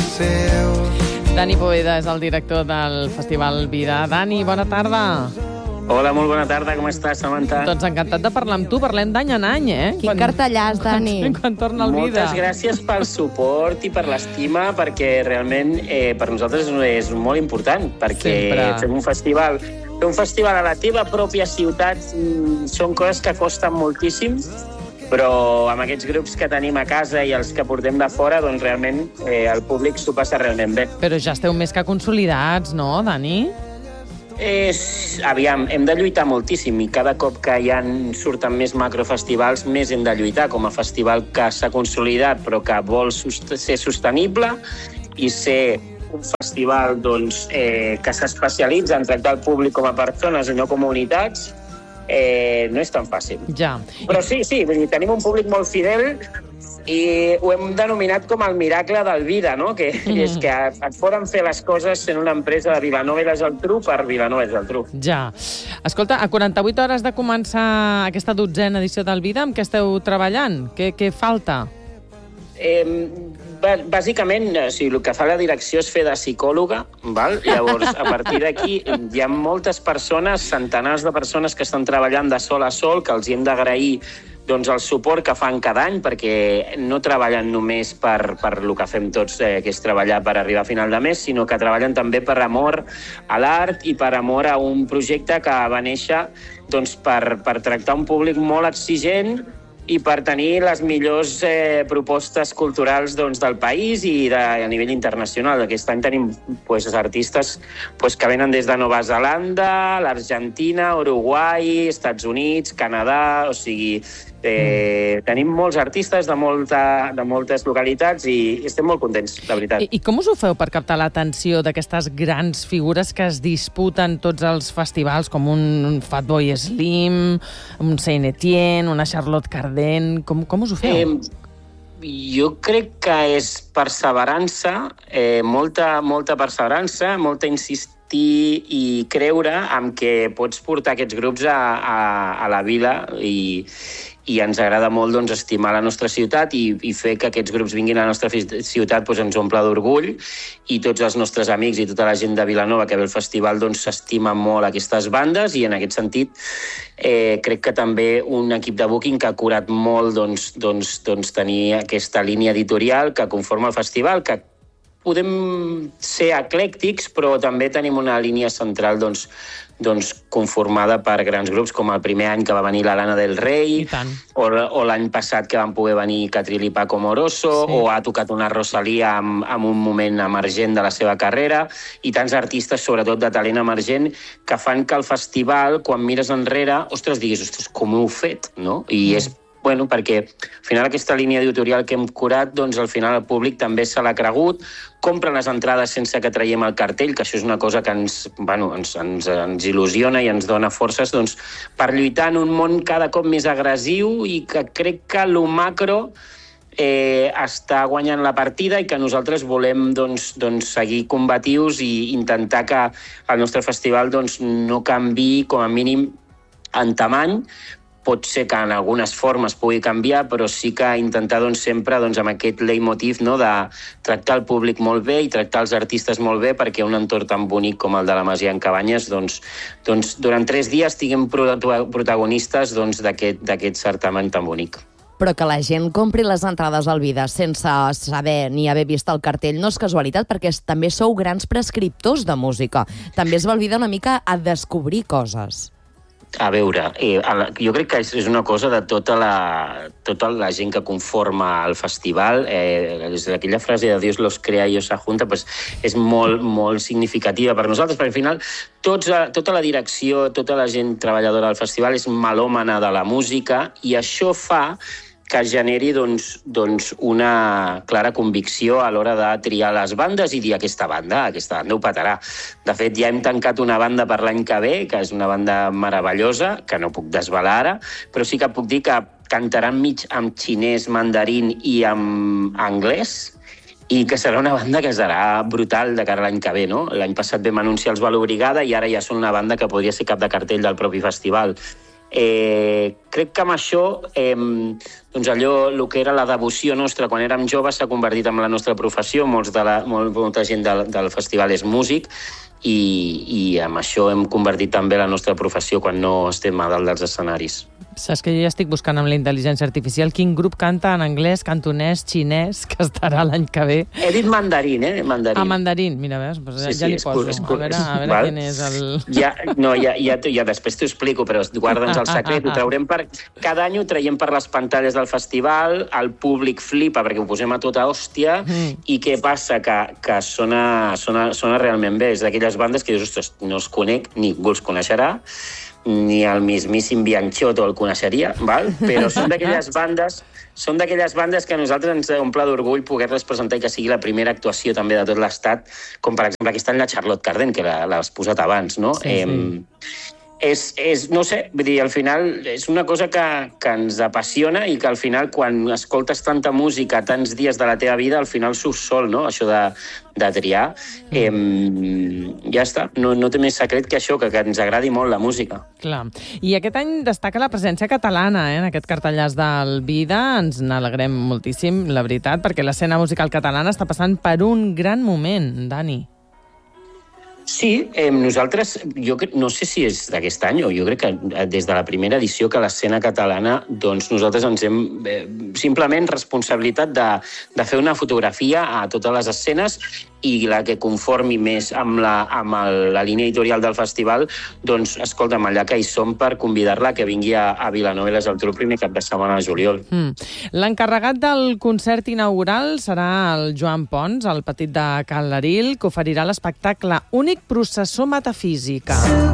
Dani Poveda és el director del Festival Vida. Dani, bona tarda. Hola, molt bona tarda, com estàs, Samantha? Doncs encantat de parlar amb tu, parlem d'any en any, eh? Quin cartellàs, Dani. Quan torna el Vida. Moltes gràcies pel suport i per l'estima, perquè realment per nosaltres és molt important, perquè fem un festival. Fer un festival a la teva pròpia ciutat són coses que costen moltíssim, però amb aquests grups que tenim a casa i els que portem de fora, doncs realment el públic s'ho passa realment bé. Però ja esteu més que consolidats, no, Dani? Aviam, hem de lluitar moltíssim i cada cop que surten més macrofestivals més hem de lluitar com a festival que s'ha consolidat però que vol ser sostenible i ser un festival doncs, que s'especialitza en tractar el públic com a persones i no com a unitats. No és tan fàcil. Ja. Però sí, vull dir, tenim un públic molt fidel i ho hem denominat com el miracle del Vida, no? Que és que et poden fer les coses sent una empresa de Vilanova i la Geltrú per Vilanova i la Geltrú. Ja. Escolta, a 48 hores de començar aquesta 12a edició del Vida, amb què esteu treballant? Què falta? Bàsicament, el que fa la direcció és fer de psicòloga, val? Llavors, a partir d'aquí, hi ha moltes persones, centenars de persones que estan treballant de sol a sol, que els hi hem d'agrair doncs, el suport que fan cada any, perquè no treballen només per el que fem tots, que és treballar per arribar a final de mes, sinó que treballen també per amor a l'art i per amor a un projecte que va néixer doncs, per tractar un públic molt exigent i per tenir les millors propostes culturals doncs, del país i a nivell internacional. Aquest any tenim artistes que venen des de Nova Zelanda, l'Argentina, Uruguai, Estats Units, Canadà, o sigui, tenim molts artistes de moltes localitats i estem molt contents, la veritat. I com us ho feu per captar l'atenció d'aquestes grans figures que es disputen tots els festivals, com un Fatboy Slim, un Saint Etienne, una Charlotte Cardin? Com us ho feu? Jo crec que és perseverança, molta perseverança, molta insistir i creure en què pots portar aquests grups a la vila i ens agrada molt doncs, estimar la nostra ciutat i fer que aquests grups vinguin a la nostra ciutat doncs, ens omple d'orgull i tots els nostres amics i tota la gent de Vilanova que ve al festival doncs, s'estima molt aquestes bandes i en aquest sentit crec que també un equip de booking que ha curat molt doncs, tenir aquesta línia editorial que conforma el festival, que podem ser eclèctics, però també tenim una línia central doncs, conformada per grans grups, com el primer any que va venir la Lana del Rey, o l'any passat que van poder venir Catril i Paco Moroso, o ha tocat una Rosalía en un moment emergent de la seva carrera, i tants artistes, sobretot de talent emergent, que fan que el festival, quan mires enrere, diguis, com ho heu fet, no? I és perquè al final aquesta línia editorial que hem curat, doncs al final el públic també se l'ha cregut, compren les entrades sense que traiem el cartell, que això és una cosa que ens il·lusiona i ens dona forces doncs, per lluitar en un món cada cop més agressiu i que crec que lo macro està guanyant la partida i que nosaltres volem seguir combatius i intentar que el nostre festival no canviï com a mínim en tamany. Pot ser que en algunes formes pugui canviar, però sí que intentar sempre amb aquest leitmotiv de tractar el públic molt bé i tractar els artistes molt bé perquè un entorn tan bonic com el de la Masia en Cabanyes durant 3 dies siguem protagonistes d'aquest certamen tan bonic. Però que la gent compri les entrades al Vida sense saber ni haver vist el cartell no és casualitat, perquè també sou grans prescriptors de música. També es va al Vida una mica a descobrir coses. A veure, jo crec que és una cosa de tota la gent que conforma el festival. Aquella frase de Dios los crea y ellos se junta és molt, molt significativa per nosaltres, perquè al final tota la direcció, tota la gent treballadora del festival és melòmana de la música i això fa que generi una clara convicció a l'hora de triar les bandes i dir aquesta banda ho petarà. De fet, ja hem tancat una banda per l'any que ve, que és una banda meravellosa, que no puc desvelar ara, però sí que puc dir que cantaran mig amb xinès, mandarín i amb anglès, i que serà una banda que serà brutal de cara a l'any que ve, no? L'any passat vam anunciar els Valor Brigada i ara ja són una banda que podria ser cap de cartell del propi festival. crec que amb això, doncs allò, el que era la devoció nostra quan érem joves s'ha convertit en la nostra professió. Molta gent del festival és músic i amb això hem convertit també la nostra professió quan no estem a dalt dels escenaris. Saps que jo ja estic buscant amb la intel·ligència artificial quin grup canta en anglès, cantonès, xinès, que estarà l'any que ve. He dit mandarín, Mandarín. Ah, mandarín, mira, veus? Pues ja li poso. A veure quin és el... Ja després t'ho explico, però guarda'ns el secret. Ho traurem cada any ho traiem per les pantalles del festival, el públic flipa perquè ho posem a tota hòstia, i què passa? Que sona realment bé. És d'aquelles bandes que dius, ostres, no els conec, ningú els coneixerà, ni el mismíssim Bianchotto el coneixeria, val? Però són d'aquelles bandes que a nosaltres ens omple d'orgull poder-les presentar i que sigui la primera actuació també de tot l'estat, com per exemple aquesta en la Charlotte Cardin, que l'has posat abans, no? Sí. No sé, vull dir, al final és una cosa que ens apassiona i que al final quan escoltes tanta música tants dies de la teva vida, al final surts sol, no? Això de triar. Ja està, no té més secret que això, que ens agradi molt la música. Clar. I aquest any destaca la presència catalana, en aquest cartellàs del Vida. Ens n'alegrem moltíssim, la veritat, perquè l'escena musical catalana està passant per un gran moment, Dani. Sí, nosaltres, no sé si és d'aquest any, o jo crec que des de la primera edició que l'escena catalana, doncs nosaltres ens hem simplement responsabilitat de fer una fotografia a totes les escenes i la que conformi més amb la línia editorial del festival, doncs, escolta'm, allà que hi som per convidar-la que vingui a Vilanova i la Geltrú el primer cap de setmana de juliol. L'encarregat del concert inaugural serà el Joan Pons, el petit de Cal Laril, que oferirà l'espectacle Únic processó metafísica.